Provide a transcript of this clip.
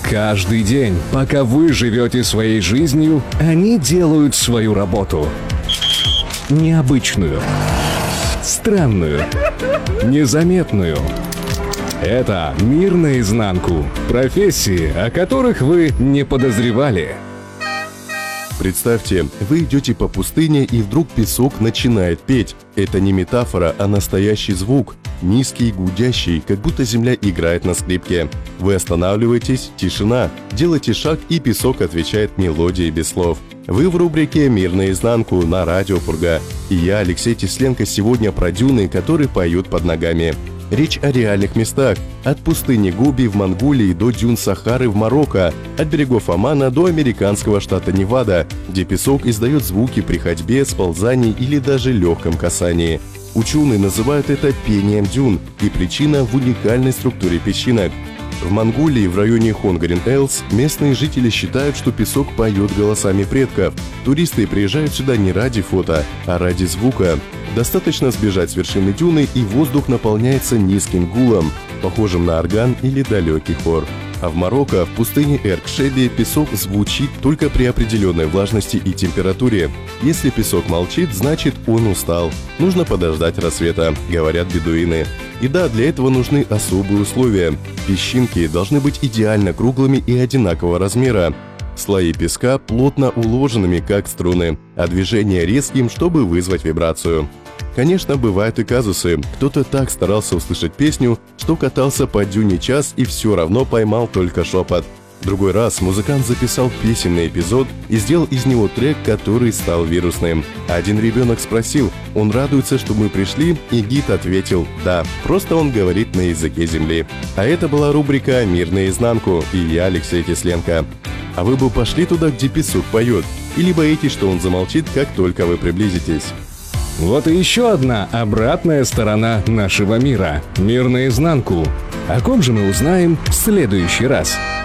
Каждый день, пока вы живете своей жизнью, они делают свою работу. Необычную, странную, незаметную. Это «Мир наизнанку». Профессии, о которых вы не подозревали. Представьте, вы идете по пустыне, и вдруг песок начинает петь. Это не метафора, а настоящий звук. Низкий, гудящий, как будто земля играет на скрипке. Вы останавливаетесь, тишина. Делаете шаг, и песок отвечает мелодией без слов. Вы в рубрике «Мир наизнанку» на радио Пурга. И я, Алексей Тесленко, сегодня про дюны, которые поют под ногами. Речь о реальных местах. От пустыни Гоби в Монголии до дюн Сахары в Марокко, от берегов Омана до американского штата Невада, где песок издает звуки при ходьбе, сползании или даже легком касании. Ученые называют это пением дюн, и причина в уникальной структуре песчинок. В Монголии, в районе Хонгарин-Элс, местные жители считают, что песок поет голосами предков. Туристы приезжают сюда не ради фото, а ради звука. Достаточно сбежать с вершины дюны, и воздух наполняется низким гулом, похожим на орган или далекий хор. А в Марокко, в пустыне Эрк-Шеби, песок звучит только при определенной влажности и температуре. Если песок молчит, значит он устал. Нужно подождать рассвета, говорят бедуины. И да, для этого нужны особые условия. Песчинки должны быть идеально круглыми и одинакового размера. Слои песка плотно уложенными, как струны, а движение резким, чтобы вызвать вибрацию. Конечно, бывают и казусы. Кто-то так старался услышать песню, что катался по дюне час и все равно поймал только шепот. Другой раз музыкант записал песенный эпизод и сделал из него трек, который стал вирусным. Один ребенок спросил, он радуется, что мы пришли, и гид ответил «да», просто он говорит на языке земли. А это была рубрика «Мир наизнанку», и я, Алексей Тесленко. А вы бы пошли туда, где песок поет? Или боитесь, что он замолчит, как только вы приблизитесь? Вот и еще одна обратная сторона нашего мира. Мир наизнанку. О ком же мы узнаем в следующий раз?